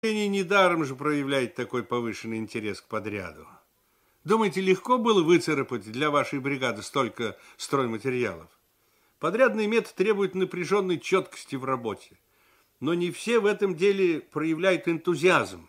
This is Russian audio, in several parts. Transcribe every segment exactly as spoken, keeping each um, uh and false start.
Недаром же проявляет такой повышенный интерес к подряду. Думаете, легко было выцарапать для вашей бригады столько стройматериалов? Подрядный метод требует напряженной четкости в работе. Но не все в этом деле проявляют энтузиазм.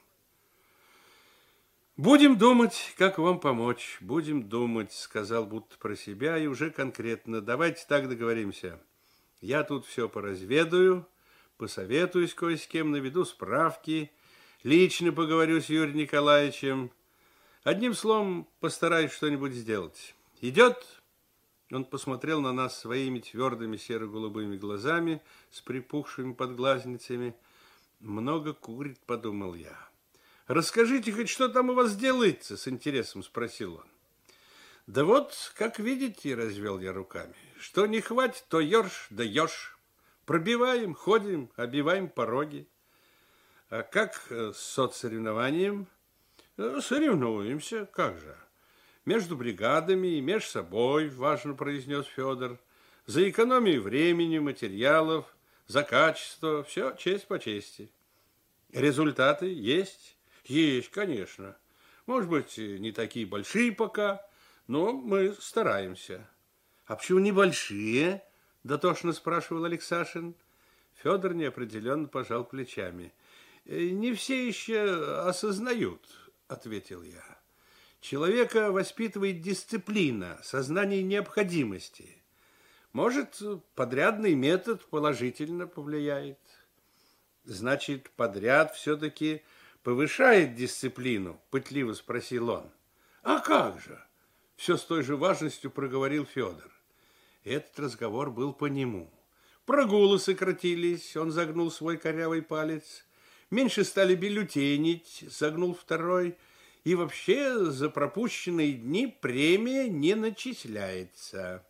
Будем думать, как вам помочь. Будем думать, сказал будто про себя и уже конкретно. Давайте так договоримся. Я тут все поразведаю, посоветуюсь кое с кем, наведу справки, лично поговорю с Юрием Николаевичем. Одним словом, постараюсь что-нибудь сделать. Идет? Он посмотрел на нас своими твердыми серо-голубыми глазами с припухшими подглазницами. Много курит, подумал я. Расскажите хоть, что там у вас делается, с интересом спросил он. Да вот, как видите, развел я руками. Что не хватит, то ерш да еж. Пробиваем, ходим, обиваем пороги. А как с соцсоревнованием? Соревнуемся, как же. Между бригадами и между собой, важно произнес Федор. За экономию времени, материалов, за качество, все честь по чести. Результаты есть? Есть, конечно. Может быть, не такие большие пока, но мы стараемся. А почему небольшие? Дотошно спрашивал Алексашин. Федор неопределенно пожал плечами. Не все еще осознают, ответил я. Человека воспитывает дисциплина, сознание необходимости. Может, подрядный метод положительно повлияет. Значит, подряд все-таки повышает дисциплину? Пытливо спросил он. А как же? Все с той же важностью проговорил Федор. Этот разговор был по нему. Прогулы сократились, он загнул свой корявый палец. Меньше стали бюллетенить, загнул второй. И вообще за пропущенные дни премия не начисляется.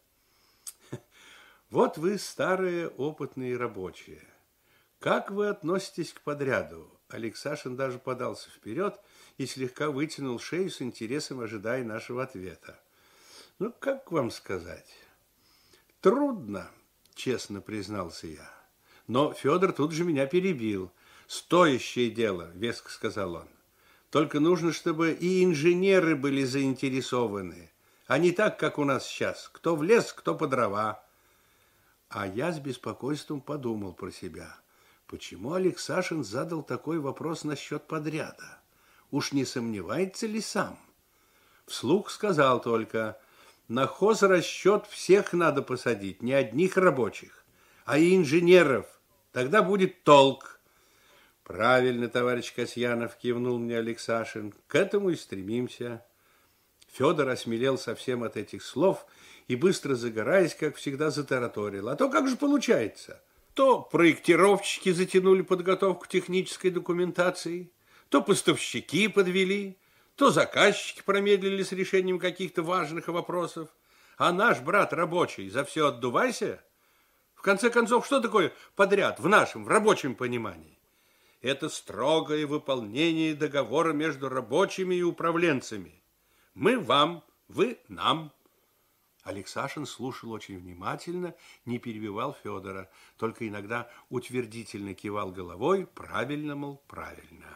Вот вы старые опытные рабочие. Как вы относитесь к подряду? Алексашин даже подался вперед и слегка вытянул шею с интересом, ожидая нашего ответа. Ну, как вам сказать? Трудно, честно признался я. Но Федор тут же меня перебил. Стоящее дело, веско сказал он. Только нужно, чтобы и инженеры были заинтересованы, а не так, как у нас сейчас. Кто в лес, кто по дрова. А я с беспокойством подумал про себя. Почему Алексашин задал такой вопрос насчет подряда? Уж не сомневается ли сам? Вслух сказал только, на хозрасчет всех надо посадить, не одних рабочих, а и инженеров. Тогда будет толк. Правильно, товарищ Касьянов, кивнул мне Алексашин. К этому и стремимся. Федор осмелел совсем от этих слов и, быстро загораясь, как всегда, затараторил. А то как же получается? То проектировщики затянули подготовку технической документации, то поставщики подвели, то заказчики промедлили с решением каких-то важных вопросов. А наш брат рабочий за все отдувайся. В конце концов, что такое подряд в нашем, в рабочем понимании? Это строгое выполнение договора между рабочими и управленцами. Мы вам, вы нам. Алексашин слушал очень внимательно, не перебивал Федора, только иногда утвердительно кивал головой, правильно, мол, правильно.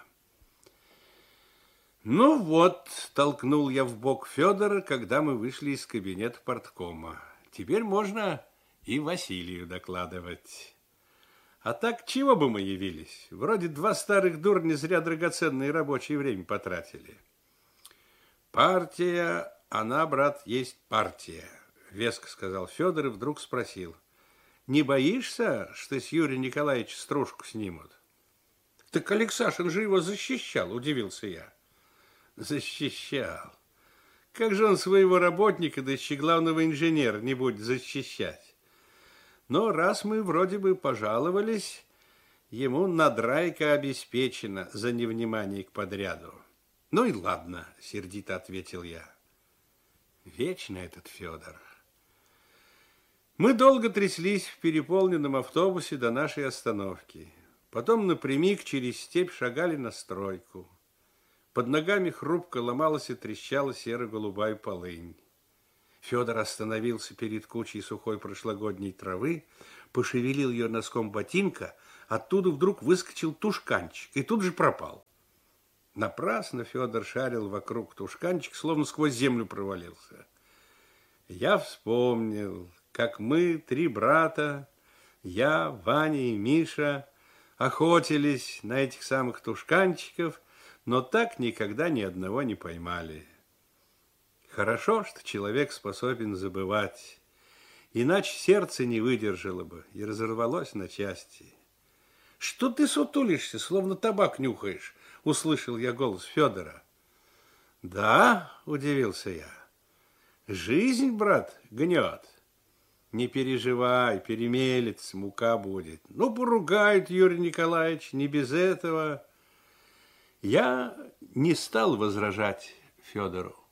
Ну вот, толкнул я в бок Федора, когда мы вышли из кабинета парткома. Теперь можно и Василию докладывать. А так чего бы мы явились? Вроде два старых дурня зря драгоценное рабочее время потратили. Партия, она, брат, есть партия, веско сказал Федор и вдруг спросил. Не боишься, что с Юрием Николаевичем стружку снимут? Так Алексашин же его защищал, удивился я. Защищал. Как же он своего работника, да еще главного инженера, не будет защищать? Но раз мы вроде бы пожаловались, ему надрайка обеспечена за невнимание к подряду. Ну и ладно, сердито ответил я. Вечно этот Федор. Мы долго тряслись в переполненном автобусе до нашей остановки. Потом напрямик через степь шагали на стройку. Под ногами хрупко ломалась и трещала серо-голубая полынь. Федор остановился перед кучей сухой прошлогодней травы, пошевелил ее носком ботинка, Оттуда вдруг выскочил тушканчик и тут же пропал. Напрасно Федор шарил вокруг тушканчик, словно сквозь землю провалился. Я вспомнил, как мы, три брата, я, Ваня и Миша, охотились на этих самых тушканчиков, но так никогда ни одного не поймали. Хорошо, что человек способен забывать, иначе сердце не выдержало бы и разорвалось на части. Что ты сутулишься, словно табак нюхаешь? Услышал я голос Федора. Да, удивился я. Жизнь, брат, гнет. Не переживай, перемелется, мука будет. Ну, поругают, Юрий Николаевич, не без этого. Я не стал возражать Федору.